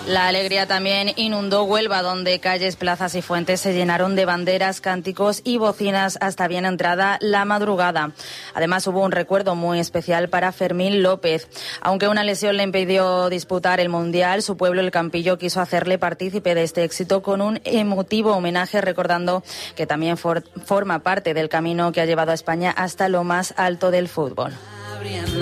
La alegría también inundó Huelva, donde calles, plazas y fuentes se llenaron de banderas, cánticos y bocinas hasta bien entrada la madrugada. Además, hubo un recuerdo muy especial para Fermín López. Aunque una lesión le impidió disputar el Mundial, su pueblo, el Campillo, quiso hacerle partícipe de este éxito con un emotivo homenaje, recordando que también forma parte del camino que ha llevado a España hasta lo más alto del fútbol.